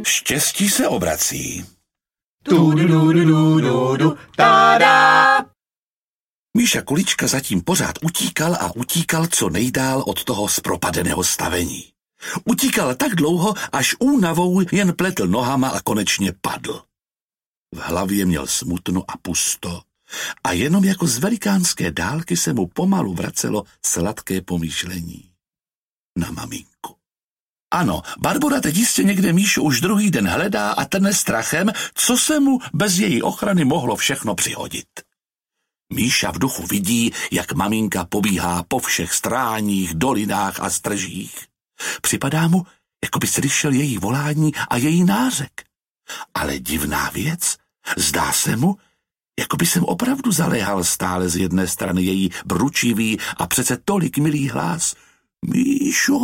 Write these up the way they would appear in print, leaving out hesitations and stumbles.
Štěstí se obrací. Tada! Míša Kulička zatím pořád utíkal a utíkal co nejdál od toho zpropadeného stavení. Utíkal tak dlouho, až únavou jen pletl nohama a konečně padl. V hlavě měl smutno a pusto a jenom jako z velikánské dálky se mu pomalu vracelo sladké pomýšlení na maminku. Ano, Barbora teď jistě někde Míšu už druhý den hledá a trne strachem, co se mu bez její ochrany mohlo všechno přihodit. Míša v duchu vidí, jak maminka pobíhá po všech stráních, dolinách a stržích. Připadá mu, jako by slyšel její volání a její nářek. Ale divná věc, zdá se mu, jako by jsem opravdu zaléhal stále z jedné strany její bručivý a přece tolik milý hlas. Míšo,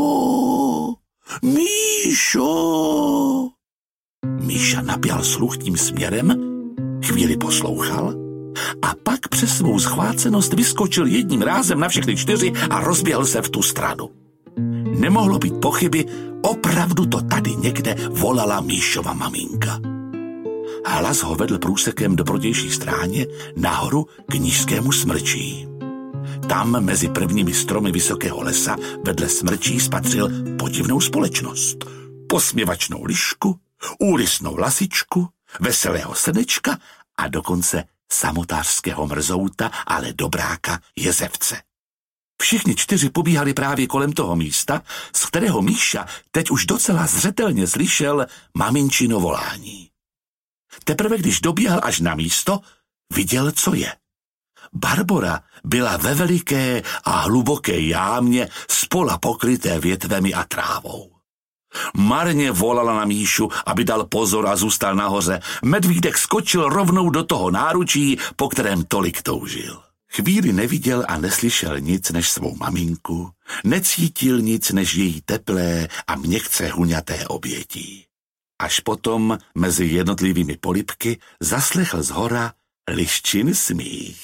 Míšo! Míša napěl sluch tím směrem, chvíli poslouchal a pak přes svou schvácenost vyskočil jedním rázem na všechny 4 a rozběhl se v tu stranu. Nemohlo být pochyby, opravdu to tady někde volala Míšova maminka. Hlas ho vedl průsekem do protější stráně nahoru k nížskému smrčí. Tam mezi prvními stromy vysokého lesa vedle smrčí spatřil podivnou společnost. Posměvačnou lišku, úlisnou lasičku, veselého srnečka a dokonce samotářského mrzouta, ale dobráka Jezevce. Všichni 4 pobíhali právě kolem toho místa, z kterého Míša teď už docela zřetelně slyšel maminčino volání. Teprve když doběhl až na místo, viděl, co je. Barbora byla ve veliké a hluboké jámě spola pokryté větvemi a trávou. Marně volala na Míšu, aby dal pozor a zůstal nahoře. Medvídek skočil rovnou do toho náručí, po kterém tolik toužil. Chvíli neviděl a neslyšel nic než svou maminku, necítil nic než její teplé a měkce huňaté obětí. Až potom mezi jednotlivými polibky zaslechl zhora liščin smích.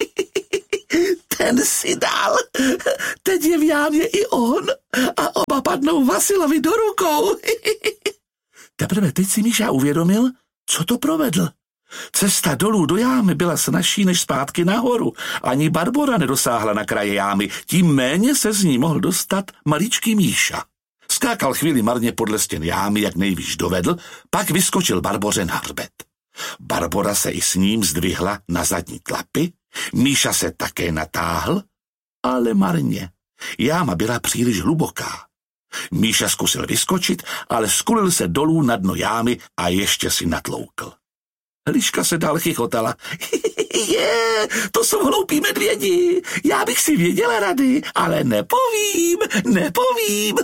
Ten si dal, teď je v jámě i on a oba padnou Vasilovi do rukou. Teprve teď si Míša uvědomil, co to provedl. Cesta dolů do jámy byla snazší než zpátky nahoru. Ani Barbora nedosáhla na kraje jámy, tím méně se z ní mohl dostat maličký Míša. Skákal chvíli marně podle stěn jámy, jak nejvíš dovedl, pak vyskočil Barboře na hřbet. Barbora se i s ním zdvihla na zadní tlapy, Míša se také natáhl, ale marně. Jáma byla příliš hluboká. Míša zkusil vyskočit, ale skulil se dolů na dno jámy a ještě si natloukl. Liška se dál chichotala. To jsou hloupí medvědi, já bych si věděla rady, ale nepovím.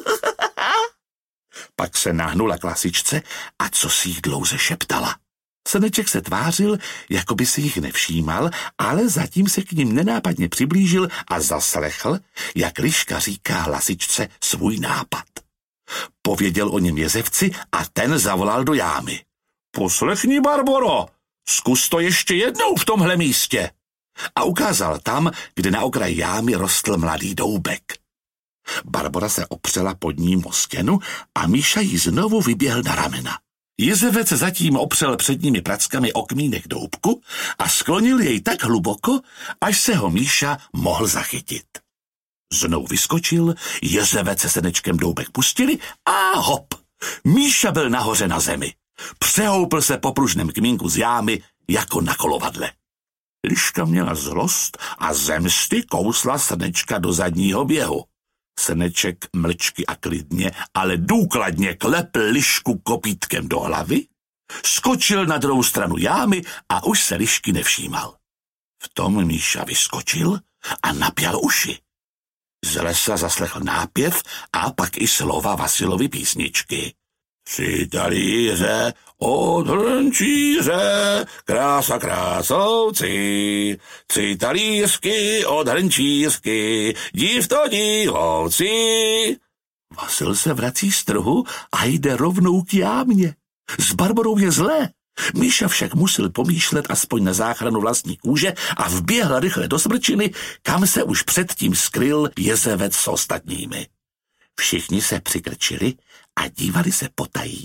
Pak se nahnula k lasičce a co si jí dlouze šeptala. Srneček se tvářil, jako by si jich nevšímal, ale zatím se k ním nenápadně přiblížil a zaslechl, jak liška říká lasičce svůj nápad. Pověděl o něm Jezevci a ten zavolal do jámy. Poslechni, Barboro, zkus to ještě jednou v tomhle místě. A ukázal tam, kde na okraji jámy rostl mladý doubek. Barbora se opřela pod ním o stěnu a Míša jí znovu vyběhl na ramena. Jezevec zatím opřel předními prackami o kmínek doubku a sklonil jej tak hluboko, až se ho Míša mohl zachytit. Znovu vyskočil, Jezevec se srnečkem doubek pustili a hop! Míša byl nahoře na zemi. Přehoupl se po pružném kmínku z jámy jako na kolovadle. Liška měla zlost a zemsty kousla srnečka do zadního běhu. Srneček mlčky a klidně, ale důkladně klepl lišku kopítkem do hlavy, skočil na druhou stranu jámy a už se lišky nevšímal. V tom Míša vyskočil a napěl uši. Z lesa zaslechl nápěv a pak i slova Vasilovy písničky. 3 talíře od hrnčíře, krása krásovci, 3 talířky od hrnčířky, div to divovci. Vasil se vrací z trhu a jde rovnou k jámě. S Barborou je zlé. Míša však musel pomýšlet aspoň na záchranu vlastní kůže a vběhl rychle do smrčiny, kam se už předtím skryl Jezevec s ostatními. Všichni se přikrčili a dívali se potají,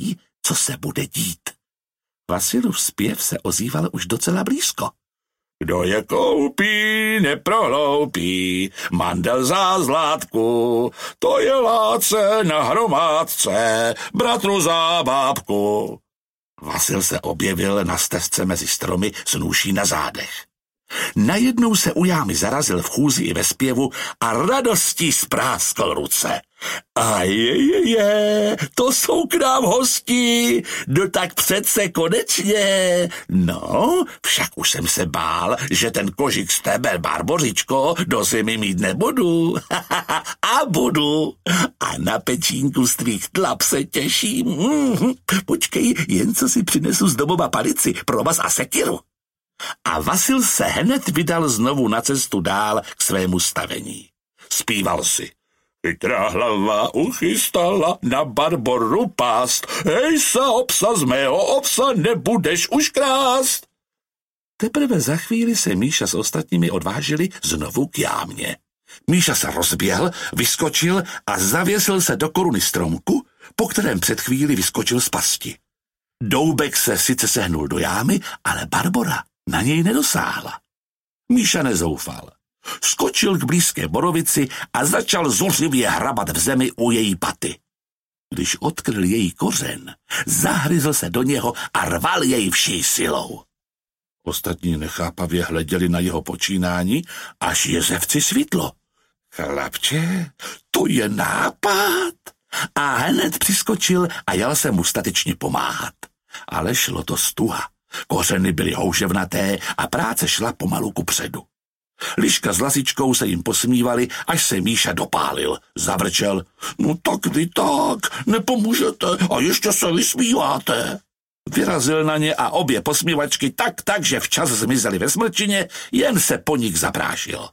co se bude dít. Vasilův zpěv se ozýval už docela blízko. Kdo je koupí, neprohloupí, mandel za zlátku, to je láce na hromádce, bratru za bábku. Vasil se objevil na stezce mezi stromy s nůší na zádech. Najednou se u jámy zarazil v chůzi i ve zpěvu a radostí spráskl ruce. A je, to jsou k nám hosti, no tak přece konečně. No, však už jsem se bál, že ten kožik z tebe, Barbořičko, do zimy mít nebudu. A budu. A na pečínku z tvých tlap se těším. Počkej, jen co si přinesu z domova palici pro vás a sekiru. A Vasil se hned vydal znovu na cestu dál k svému stavení. Zpíval si. Chytrá hlava uchystala na Barboru pást. Hej obsa z mého obsa, nebudeš už krást. Teprve za chvíli se Míša s ostatními odvážili znovu k jámě. Míša se rozběhl, vyskočil a zavěsil se do koruny stromku, po kterém před chvíli vyskočil z pasti. Doubek se sice sehnul do jámy, ale Barbora na něj nedosáhla. Míša nezoufal. Skočil k blízké borovici a začal zuřivě hrabat v zemi u její paty. Když odkryl její kořen, zahryzl se do něho a rval jej vší silou. Ostatní nechápavě hleděli na jeho počínání, až jezevci svítlo. Chlapče, to je nápad. A hned přiskočil a jel se mu statečně pomáhat. Ale šlo to stuha. Kořeny byly houževnaté a práce šla pomalu kupředu. Liška s Lasičkou se jim posmívali, až se Míša dopálil. Zavrčel. No tak vy tak, nepomůžete a ještě se vysmíváte. Vyrazil na ně a obě posmívačky tak, že včas zmizely ve smrčině, jen se po nich zaprášil.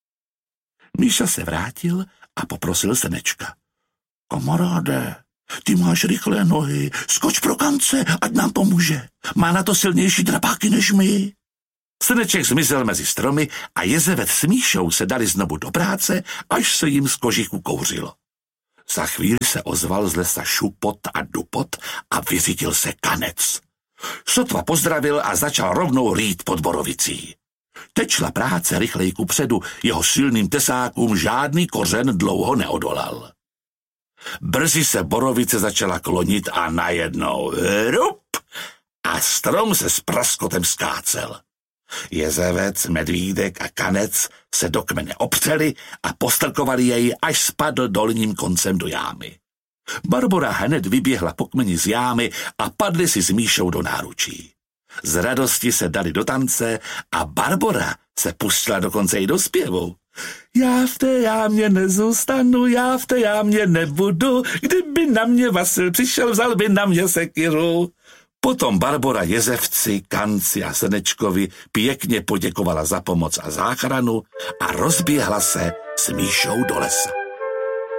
Míša se vrátil a poprosil Senečka. Kamaráde, ty máš rychlé nohy, skoč pro kance, ať nám pomůže. Má na to silnější drapáky než my. Seneček zmizel mezi stromy a jezevec s Míšou se dali znovu do práce, až se jim z kožichu kouřilo. Za chvíli se ozval z lesa šupot a dupot a vyřídil se kanec. Sotva pozdravil a začal rovnou rýt pod borovicí. Teď šla práce rychleji kupředu, jeho silným tesákům žádný kořen dlouho neodolal. Brzy se borovice začala klonit a najednou rup a strom se s praskotem skácel. Jezevec, medvídek a kanec se do kmene opřeli a postrkovali jej, až spadl dolním koncem do jámy. Barbora hned vyběhla po kmeni z jámy a padli si s Míšou do náručí. Z radosti se dali do tance a Barbora se pustila dokonce i do zpěvu. Já v té jámě nezůstanu, já v té jámě nebudu, kdyby na mě Vasil přišel, vzal by na mě sekiru. Potom Barbora jezevci, kanci a Senečkovi pěkně poděkovala za pomoc a záchranu a rozběhla se s Míšou do lesa.